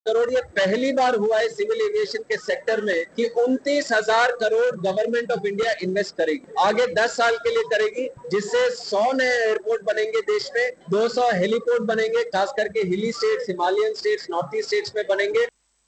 करोड़ ये पहली बार हुआ है सिविल एविएशन के सेक्टर में कि 29,000 crore government of India invest करेगी, आगे 10 साल के लिए करेगी, जिससे 100 नए एयरपोर्ट बनेंगे देश में, 200 हेलीपोर्ट बनेंगे, खास करके हिली states, Himalayan states, north east states में बनेंगे।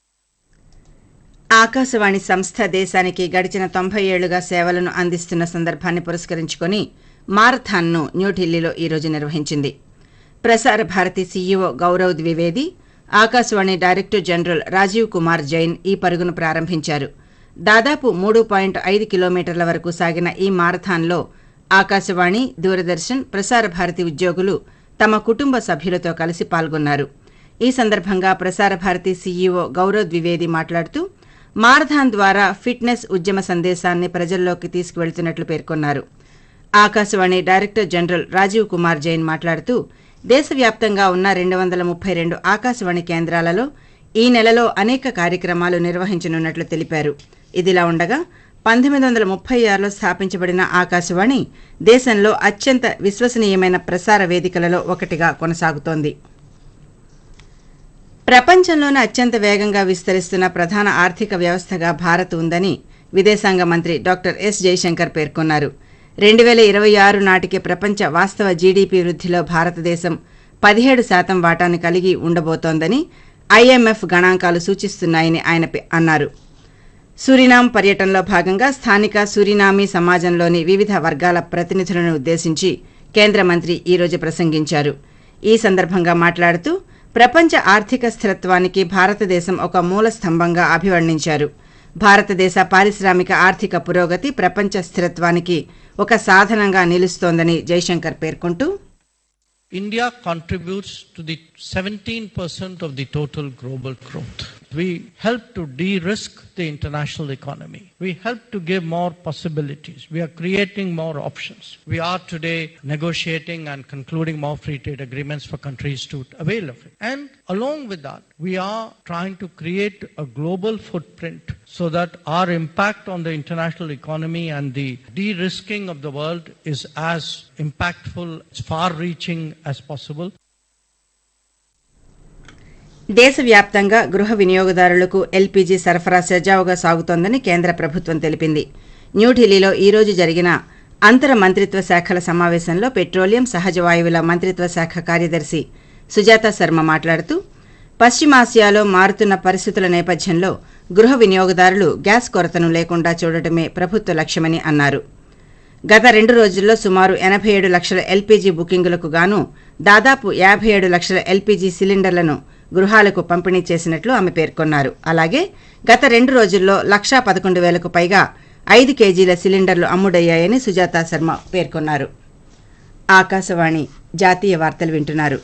ఆకాశవాణి సంస్థ దేశానికి గడిచిన 90 ఏళ్లుగా సేవలను అందిస్తున్న సందర్భాన్ని పురస్కరించుకుని మారథాన్ను న్యూఢిల్లీలో ఈరోజు నిర్వహించింది. Prasar Bharati CEO Gaurav Dwivedi, Akashvani director general Rajiv Kumar Jain ఈ పరుగును ప్రారంభించారు. దాదాపు 3.5 కిలోమీటర్ల వరకు సాగిన ఈ మారథాన్లో ఆకాశవాణి, దూరదర్శన్, ప్రసార భారతి ఉద్యోగులు తమ కుటుంబ సభ్యులతో కలిసి పాల్గొన్నారు. ఈ సందర్భంగా ప్రసార భారతి సీఈఓ గౌరవ్ ద్వివేది మాట్లాడుతూ మారథాన్ ద్వారా ఫిట్నెస్ ఉద్యమ సందేశాన్ని ప్రజల్లోకి తీసుకువెళ్తున్నట్లు పేర్కొన్నారు. ఆకాశవాణి డైరెక్టర్ జనరల్ రాజీవ్ కుమార్ జైన్ మాట్లాడుతూ దేశవ్యాప్తంగా ఉన్న 232 ఆకాశవాణి కేంద్రాలలో ఈ నెలలో అనేక కార్యక్రమాలు నిర్వహించనున్నట్లు తెలిపారు. ఇదిలా ఉండగా 1936లో స్థాపించబడిన ఆకాశవాణి దేశంలో అత్యంత విశ్వసనీయమైన ప్రసార వేదికలలో ఒకటిగా కొనసాగుతోంది. ప్రపంచంలోనే అత్యంత వేగంగా విస్తరిస్తున్న ప్రధాన ఆర్థిక వ్యవస్థగా భారత్ ఉందని విదేశాంగ మంత్రి డాక్టర్ ఎస్ జైశంకర్ పేర్కొన్నారు. 2026 నాటికి ప్రపంచ వాస్తవ జీడీపీ వృద్ధిలో భారతదేశం 17% వాటాను కలిగి ఉండబోతోందని ఐఎంఎఫ్ గణాంకాలు సూచిస్తున్నాయని ఆయన అన్నారు. సూరినామ్ పర్యటనలో భాగంగా స్థానిక సూరినామీ సమాజంలోని వివిధ వర్గాల ప్రతినిధులను ఉద్దేశించి కేంద్ర మంత్రి ఈరోజు ప్రసంగించారు. ఈ సందర్భంగా మాట్లాడుతూ ప్రపంచ ఆర్థిక స్థిరత్వానికి భారతదేశం ఒక మూల స్తంభంగా అభివర్ణించారు. భారతదేశ పారిశ్రామిక ఆర్థిక పురోగతి ప్రపంచ స్థిరత్వానికి ఒక సాధనంగా నిలుస్తోందని జైశంకర్ పేర్కొంటూ India contributes to the 17% of the total global growth. We help to de-risk the international economy. We help to give more possibilities. We are creating more options. We are today negotiating and concluding more free trade agreements for countries to avail of it. And along with that, we are trying to create a global footprint so that our impact on the international economy and the de-risking of the world is as impactful, as far-reaching as possible. దేశవ్యాప్తంగా గృహ వినియోగదారులకు LPG సరఫరా సజావుగా సాగుతోందని కేంద్ర ప్రభుత్వం తెలిపింది. న్యూఢిల్లీలో ఈరోజు జరిగిన అంతర మంత్రిత్వ శాఖల సమావేశంలో పెట్రోలియం, సహజ వాయువుల మంత్రిత్వ శాఖ కార్యదర్శి సుజాత శర్మ మాట్లాడుతూ పశ్చిమాసియాలో మారుతున్న పరిస్థితుల నేపథ్యంలో గృహ వినియోగదారులు గ్యాస్ కొరతను లేకుండా చూడటమే ప్రభుత్వ లక్ష్యమని అన్నారు. గత 2 రోజుల్లో సుమారు 87 లక్షల ఎల్పీజీ బుకింగులకు గాను దాదాపు 57 లక్షల ఎల్పీజీ సిలిండర్లను గృహాలకు పంపిణీ చేసినట్లు ఆమె పేర్కొన్నారు. అలాగే గత 2 రోజుల్లో 1,11,000కు పైగా 5 కేజీల సిలిండర్లు అమ్ముడయ్యాయని సుజాత శర్మ పేర్కొన్నారు. ఆకాశవాణి జాతీయ వార్తలు వింటున్నారు.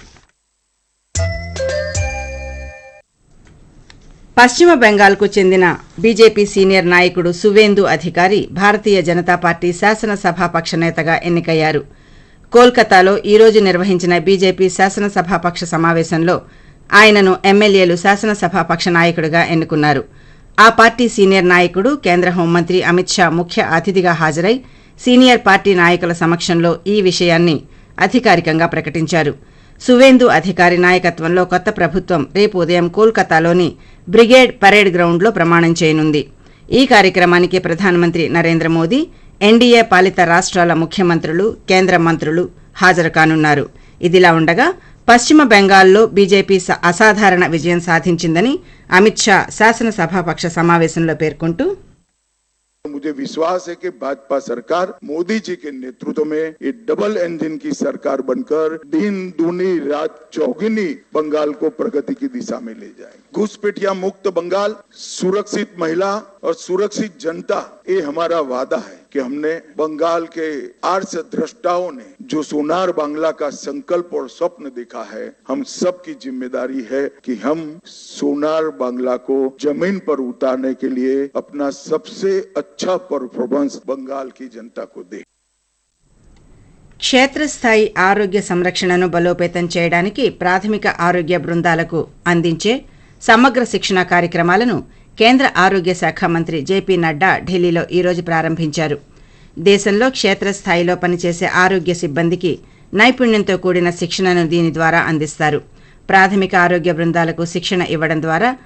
పశ్చిమ బెంగాల్కు చెందిన బీజేపీ సీనియర్ నాయకుడు సువేందు అధికారి భారతీయ జనతా పార్టీ శాసనసభాపక్ష నేతగా ఎన్నికయ్యారు. కోల్కతాలో ఈరోజు నిర్వహించిన బీజేపీ శాసనసభాపక్ష సమావేశంలో ఆయనను ఎమ్మెల్యేలు శాసనసభాపక్ష నాయకుడిగా ఎన్నుకున్నారు. ఆ పార్టీ సీనియర్ నాయకుడు కేంద్ర హోంమంత్రి అమిత్ షా ముఖ్య అతిథిగా హాజరై సీనియర్ పార్టీ నాయకుల సమక్షంలో ఈ విషయాన్ని అధికారికంగా ప్రకటించారు. సువేందు అధికారి నాయకత్వంలో కొత్త ప్రభుత్వం రేపు ఉదయం కోల్కతాలోని బ్రిగేడ్ పరేడ్ గ్రౌండ్లో ప్రమాణం చేయనుంది. ఈ కార్యక్రమానికి ప్రధానమంత్రి నరేంద్ర మోదీ, ఎన్డీఏ పాలిత రాష్ట్రాల ముఖ్యమంత్రులు, కేంద్ర మంత్రులు హాజరు కానున్నారు. ఇదిలా ఉండగా పశ్చిమ బెంగాల్లో బీజేపీ అసాధారణ విజయం సాధించిందని అమిత్ షా శాసనసభాపక్ష సమావేశంలో పేర్కొంటూ मुझे विश्वास है कि भाजपा सरकार मोदी जी के नेतृत्व में ये डबल इंजन की सरकार बनकर दिन दूनी रात चौगुनी बंगाल को प्रगति की दिशा में ले जाए. घुसपैठिया मुक्त बंगाल, सुरक्षित महिला और सुरक्षित जनता, ये हमारा वादा है कि हमने बंगाल के आर्ष द्रष्टाओं ने जो सोनार बांग्ला का संकल्प और स्वप्न देखा है, हम सब की जिम्मेदारी है कि हम सोनार बांग्ला को जमीन पर उतारने के लिए अपना सबसे अच्छा परफॉर्मेंस बंगाल की जनता को दे. క్షేత్రస్థాయి ఆరోగ్య సంరక్షణను బలోపేతం చేయడానికి ప్రాథమిక ఆరోగ్య బృందాలకు అందించే సమగ్ర శిక్షణ కార్యక్రమాలను కేంద్ర ఆరోగ్య శాఖ మంత్రి జేపీ నడ్డా ఢిల్లీలో ఈరోజు ప్రారంభించారు. దేశంలో క్షేత్రస్థాయిలో పనిచేసే ఆరోగ్య సిబ్బందికి నైపుణ్యంతో కూడిన శిక్షణను దీని ద్వారా అందిస్తారు. ప్రాథమిక ఆరోగ్య బృందాలకు శిక్షణ ఇవ్వడం ద్వారా